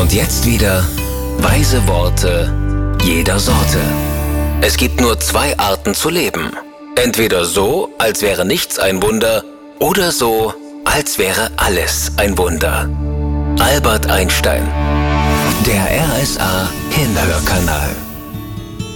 Und jetzt wieder weise Worte jeder Sorte. Es gibt nur 2 Arten zu leben. Entweder so, als wäre nichts ein Wunder, oder so, als wäre alles ein Wunder. Albert Einstein. Der RSA Hinhörkanal.